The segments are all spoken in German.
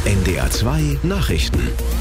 NDR 2 Nachrichten.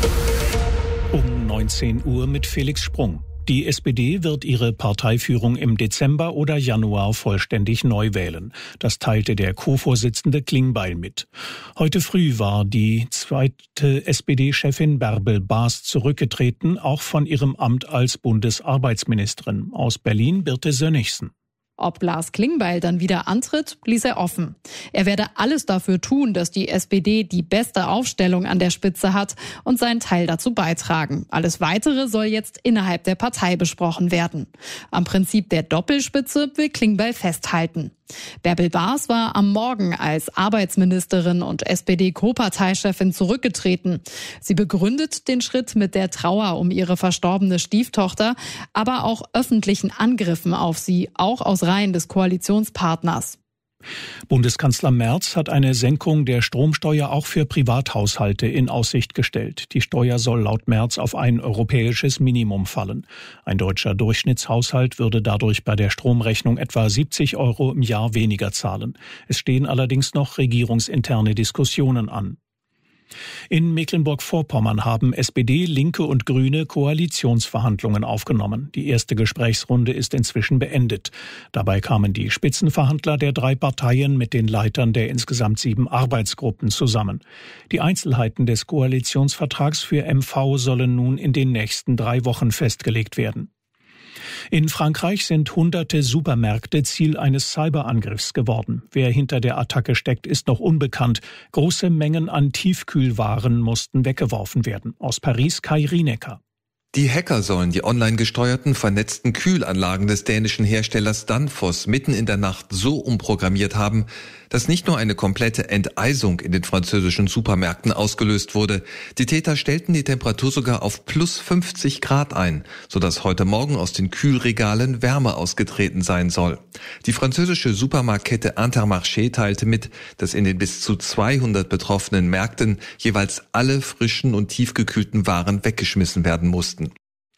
Um 19 Uhr mit Felix Sprung. Die SPD wird ihre Parteiführung im Dezember oder Januar vollständig neu wählen. Das teilte der Co-Vorsitzende Klingbeil mit. Heute früh war die zweite SPD-Chefin Bärbel Baas zurückgetreten, auch von ihrem Amt als Bundesarbeitsministerin. Aus Berlin Birte Sönnigsen. Ob Lars Klingbeil dann wieder antritt, ließ er offen. Er werde alles dafür tun, dass die SPD die beste Aufstellung an der Spitze hat und seinen Teil dazu beitragen. Alles Weitere soll jetzt innerhalb der Partei besprochen werden. Am Prinzip der Doppelspitze will Klingbeil festhalten. Bärbel Baas war am Morgen als Arbeitsministerin und SPD-Co-Parteichefin zurückgetreten. Sie begründet den Schritt mit der Trauer um ihre verstorbene Stieftochter, aber auch öffentlichen Angriffen auf sie, auch aus Reihen des Koalitionspartners. Bundeskanzler Merz hat eine Senkung der Stromsteuer auch für Privathaushalte in Aussicht gestellt. Die Steuer soll laut Merz auf ein europäisches Minimum fallen. Ein deutscher Durchschnittshaushalt würde dadurch bei der Stromrechnung etwa 70 € im Jahr weniger zahlen. Es stehen allerdings noch regierungsinterne Diskussionen an. In Mecklenburg-Vorpommern haben SPD, Linke und Grüne Koalitionsverhandlungen aufgenommen. Die erste Gesprächsrunde ist inzwischen beendet. Dabei kamen die Spitzenverhandler der 3 Parteien mit den Leitern der insgesamt 7 Arbeitsgruppen zusammen. Die Einzelheiten des Koalitionsvertrags für MV sollen nun in den nächsten 3 Wochen festgelegt werden. In Frankreich sind hunderte Supermärkte Ziel eines Cyberangriffs geworden. Wer hinter der Attacke steckt, ist noch unbekannt. Große Mengen an Tiefkühlwaren mussten weggeworfen werden. Aus Paris Kai Rienecker. Die Hacker sollen die online gesteuerten, vernetzten Kühlanlagen des dänischen Herstellers Danfoss mitten in der Nacht so umprogrammiert haben, dass nicht nur eine komplette Enteisung in den französischen Supermärkten ausgelöst wurde. Die Täter stellten die Temperatur sogar auf plus 50 Grad ein, sodass heute Morgen aus den Kühlregalen Wärme ausgetreten sein soll. Die französische Supermarktkette Intermarché teilte mit, dass in den bis zu 200 betroffenen Märkten jeweils alle frischen und tiefgekühlten Waren weggeschmissen werden mussten.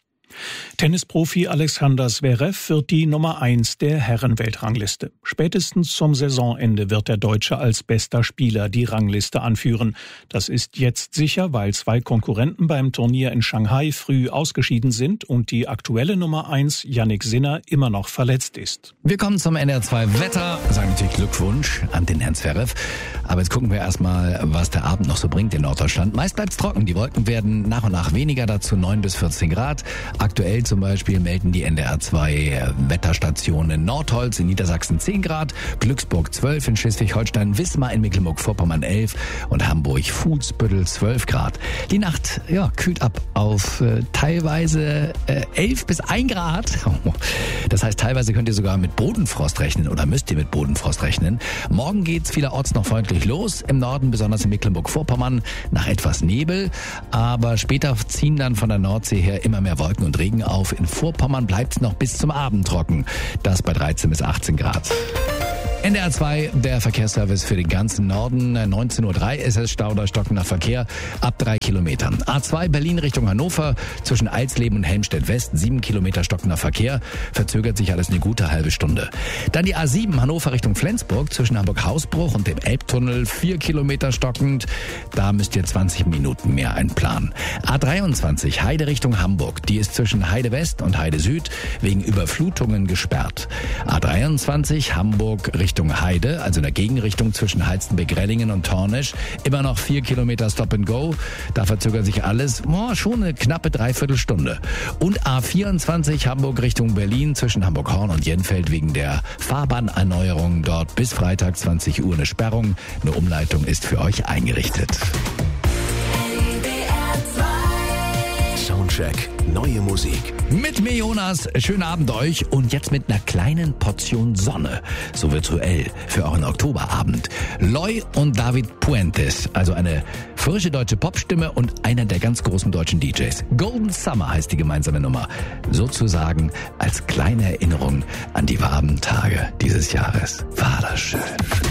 Tennisprofi Alexander Zverev wird die Nummer 1 der Herrenweltrangliste. Spätestens zum Saisonende wird der Deutsche als bester Spieler die Rangliste anführen. Das ist jetzt sicher, weil 2 Konkurrenten beim Turnier in Shanghai früh ausgeschieden sind und die aktuelle Nummer 1, Jannik Sinner, immer noch verletzt ist. Wir kommen zum NDR 2 Wetter. Sagen natürlich Glückwunsch an den Herrn Zverev. Aber jetzt gucken wir erstmal, was der Abend noch so bringt in Norddeutschland. Meist bleibt es trocken. Die Wolken werden nach und nach weniger, dazu 9 bis 14 Grad. Aktuell zum Beispiel melden die NDR 2 Wetterstationen Nordholz in Niedersachsen 10 Grad, Glücksburg 12, in Schleswig-Holstein Wismar, in Mecklenburg-Vorpommern 11 und Hamburg-Fuhlsbüttel 12 Grad. Die Nacht kühlt ab auf teilweise 11 bis 1 Grad. Das heißt, teilweise könnt ihr sogar mit Bodenfrost rechnen oder müsst ihr mit Bodenfrost rechnen. Morgen geht's vielerorts noch freundlich los. Im Norden, besonders in Mecklenburg-Vorpommern, nach etwas Nebel. Aber später ziehen dann von der Nordsee her immer mehr Wolken und Regen auf. In Vorpommern bleibt es noch bis zum Abend trocken. Das bei 13 bis 18 Grad. NDR 2, der Verkehrsservice für den ganzen Norden. 19:03 Uhr ist es Stau oder stockender Verkehr ab 3 Kilometern. A2 Berlin Richtung Hannover zwischen Alsleben und Helmstedt West 7 Kilometer stockender Verkehr. Verzögert sich alles eine gute halbe Stunde. Dann die A7 Hannover Richtung Flensburg zwischen Hamburg-Hausbruch und dem Elbtunnel 4 Kilometer stockend. Da müsst ihr 20 Minuten mehr einplanen. A23 Heide Richtung Hamburg. Die ist zwischen Heide West und Heide Süd wegen Überflutungen gesperrt. A23 Hamburg Richtung Heide, also in der Gegenrichtung zwischen Halstenbek-Rellingen und Tornisch, immer noch 4 Kilometer Stop and Go. Da verzögert sich alles schon eine knappe Dreiviertelstunde. Und A24 Hamburg Richtung Berlin zwischen Hamburg-Horn und Jenfeld wegen der Fahrbahnerneuerung dort bis Freitag 20 Uhr eine Sperrung. Eine Umleitung ist für euch eingerichtet. Soundcheck, neue Musik. Mit mir Jonas, schönen Abend euch und jetzt mit einer kleinen Portion Sonne, so virtuell für euren Oktoberabend. Loy und David Puentes, also eine frische deutsche Popstimme und einer der ganz großen deutschen DJs. Golden Summer heißt die gemeinsame Nummer, sozusagen als kleine Erinnerung an die warmen Tage dieses Jahres. War das schön.